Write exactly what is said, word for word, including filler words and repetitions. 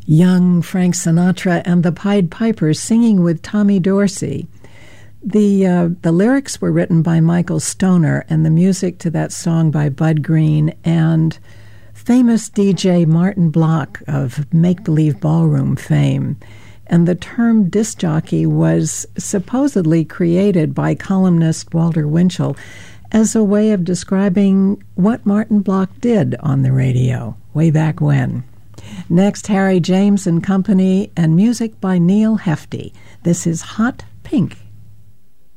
Young Frank Sinatra and the Pied Pipers singing with Tommy Dorsey. The uh, the lyrics were written by Michael Stoner and the music to that song by Bud Green and famous D J Martin Block of Make Believe Ballroom fame. And the term disc jockey was supposedly created by columnist Walter Winchell as a way of describing what Martin Block did on the radio way back when. Next, Harry James and Company and music by Neil Hefti. This is Hot Pink.